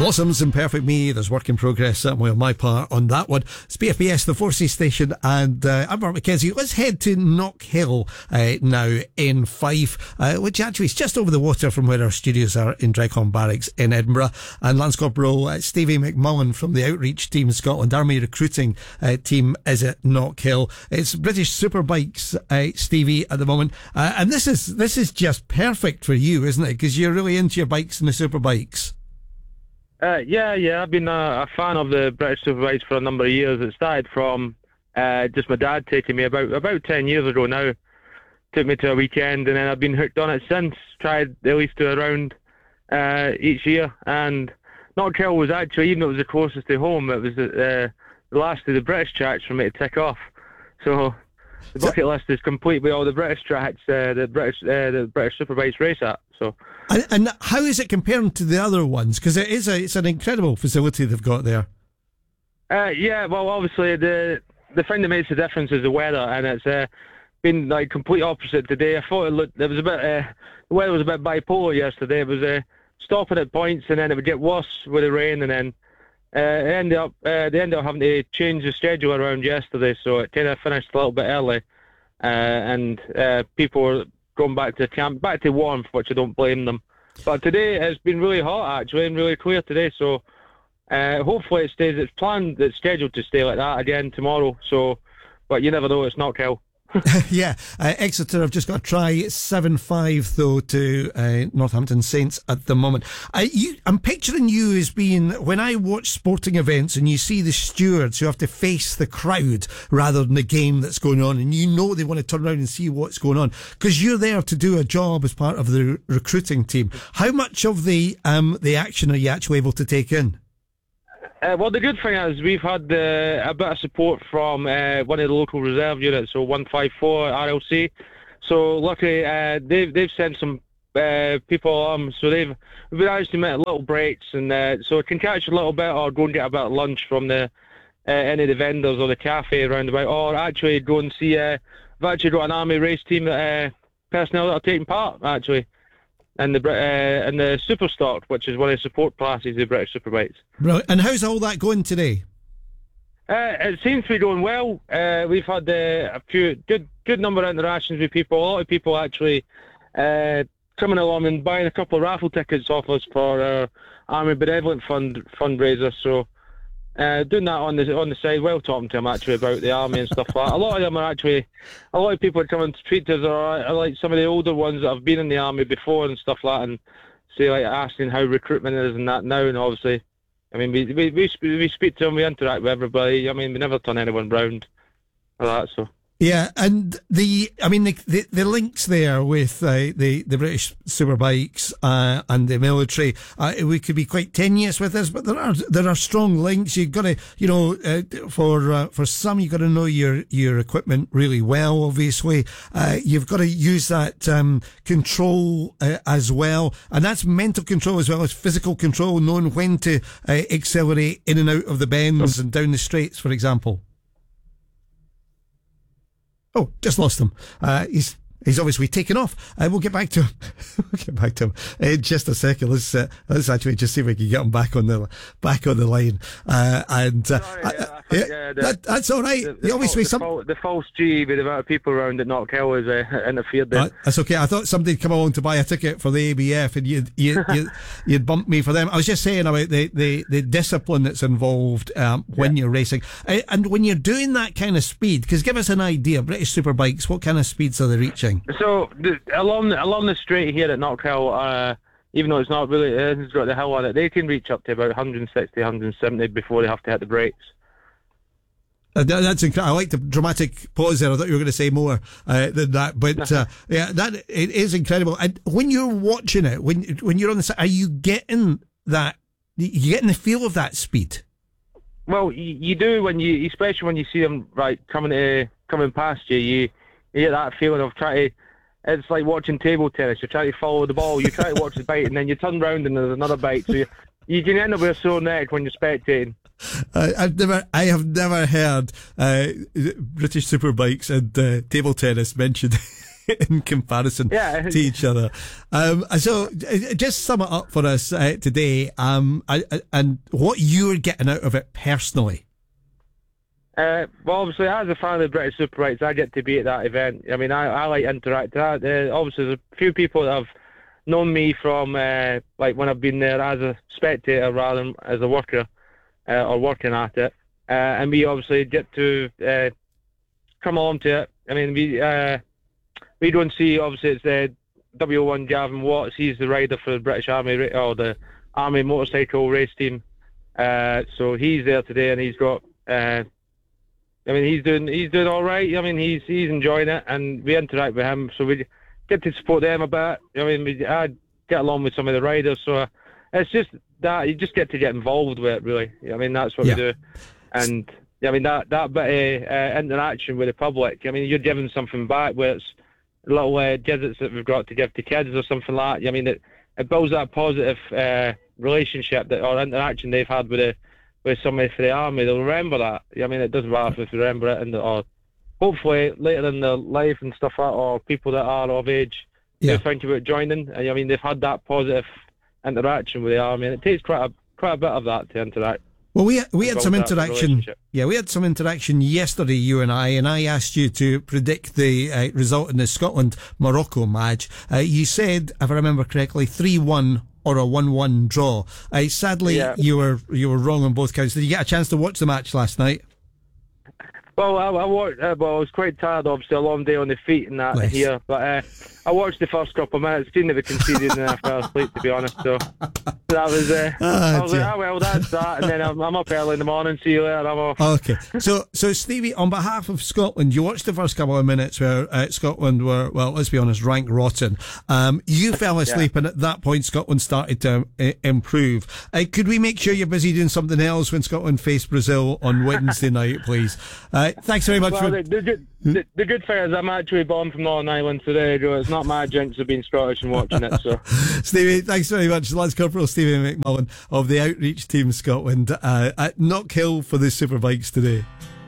Blossoms, Imperfect Me. There's work in progress certainly on my part on that one. It's BFBS, the Forces Station, and I'm Mark McKenzie. Let's head to Knockhill now in Fife, which actually is just over the water from where our studios are in Dreghorn Barracks in Edinburgh. And Lance Corporal Stevie McMullen from the Outreach Team Scotland Army recruiting team is at Knockhill. It's British Superbikes, Stevie, at the moment, and this is just perfect for you, isn't it? Because you're really into your bikes and the Superbikes. Yeah. I've been a fan of the British Superbikes for a number of years. It started from just my dad taking me about 10 years ago now. Took me to a weekend, and then I've been hooked on it since. Tried at least to around each year. And Knockhill was actually, even though it was the closest to home, it was the last of the British tracks for me to tick off. So the bucket list is complete with all the British tracks the British Superbikes race at. So. And how is it comparing to the other ones? Because it's an incredible facility they've got there. Yeah, well, obviously the thing that makes the difference is the weather, and it's been like complete opposite today. I thought the weather was a bit bipolar yesterday. It was stopping at points, and then it would get worse with the rain, and then they ended up having to change the schedule around yesterday, so it kind of finished a little bit early, and people were going back to camp, back to warmth, which I don't blame them. But today it's been really hot actually, and really clear today, so hopefully it stays. It's scheduled to stay like that again tomorrow. So, but you never know. It's Knockhill. Yeah, Exeter have just got to try 7-5 though to Northampton Saints at the moment. I'm picturing you as being, when I watch sporting events and you see the stewards who have to face the crowd rather than the game that's going on, and you know they want to turn around and see what's going on because you're there to do a job as part of the recruiting team. How much of the action are you actually able to take in? Well, the good thing is we've had a bit of support from one of the local reserve units, so 154 RLC. So luckily they've sent some people on, so we've been actually met little breaks, and so it can catch a little bit or go and get a bit of lunch from any of the vendors or the cafe around about, or actually go and see. We've actually got an army race team personnel that are taking part actually. And the Super Stock, which is one of the support classes of the British Superbikes. Right. And how's all that going today? It seems to be going well. We've had a few good number of interactions with people. A lot of people actually coming along and buying a couple of raffle tickets off us for our Army Benevolent fundraiser. So doing that on the side, well, talking to them actually about the army and stuff like that. A lot of people that come and speak to us are like some of the older ones that have been in the army before and stuff like that, and say like asking how recruitment is and that now. And obviously, I mean, we speak to them, we interact with everybody. I mean, we never turn anyone round for that. So. Yeah, and the links there with the British Superbikes and the military, we could be quite tenuous with this, but there are strong links. You've got to, for some, you've got to know your equipment really well. Obviously, you've got to use that control as well, and that's mental control as well as physical control, knowing when to accelerate in and out of the bends and down the straights, for example. Oh, just lost him. He's obviously taken off. We'll get back to him. In just a second. Let's actually just see if we can get him back on the line. That's all right. The false G with the amount of people around at Knockhill is interfered there. That's okay. I thought somebody'd come along to buy a ticket for the ABF, and you'd bump me for them. I was just saying about the discipline that's involved when you're racing, and when you're doing that kind of speed. Because give us an idea, British Superbikes, what kind of speeds are they reaching? So along the straight here at Knockhill, even though it's not really, it's got the hill on it, they can reach up to about 160, 170 before they have to hit the brakes. That's incredible. I like the dramatic pause there. I thought you were going to say more than that, but yeah, that it is incredible. And when you're watching it, when you're on the side, are you getting that? You getting the feel of that speed? Well, you do especially when you see them coming past you. You get that feeling of it's like watching table tennis. You're trying to follow the ball. You try to watch the bite, and then you turn round and there's another bite. So you can end up with a sore neck when you're spectating. I have never heard British Superbikes and table tennis mentioned in comparison Yeah. to each other. So just sum it up for us today, and what you're getting out of it personally. Well, obviously, as a fan of the British Super Rights, I get to be at that event. I mean, I like interacting. Obviously, there's a few people that have known me from like when I've been there as a spectator rather than as a worker or working at it, and we obviously get to come along to it. I mean, we don't see, obviously, it's the W1 Gavin Watts. He's the rider for the British Army or the Army motorcycle race team. So he's there today, and he's got. I mean, he's doing all right. I mean, he's enjoying it, and we interact with him, so we get to support them a bit. I mean, I get along with some of the riders, so it's just that you just get to get involved with it, really. I mean, that's what we do, and I mean that bit of interaction with the public. I mean, you're giving something back, where it's little gadgets that we've got to give to kids or something like that. I mean, it builds that positive relationship or interaction they've had with somebody for the army. They'll remember that. I mean, it doesn't matter if they remember it, or hopefully later in their life and stuff like that, or people that are of age, they think about joining. I mean, they've had that positive interaction with the army, and it takes quite a bit of that to interact. Well, we had some interaction. Yeah, we had some interaction yesterday, you and I asked you to predict the result in the Scotland-Morocco match. You said, if I remember correctly, 3-1 or a 1-1 draw. Sadly, you were wrong on both counts. Did you get a chance to watch the match last night? Well, I was quite tired, obviously, a long day on the feet and that here, but I watched the first couple of minutes, seen that we conceded, and then I fell asleep, to be honest, so that was, I was like, well, that's that, and then I'm up early in the morning, see you later, I'm off. Okay, so Stevie, on behalf of Scotland, you watched the first couple of minutes where Scotland were, well, let's be honest, ranked rotten. You fell asleep, and at that point, Scotland started to improve. Could we make sure you're busy doing something else when Scotland face Brazil on Wednesday night, please? Thanks very much. Well, the good thing is I'm actually born from Northern Ireland today, so it's not my jinx of being Scottish and watching it. So, Stevie, thanks very much. Lance Corporal Stevie McMullen of the Outreach Team Scotland at Knockhill for the Superbikes today.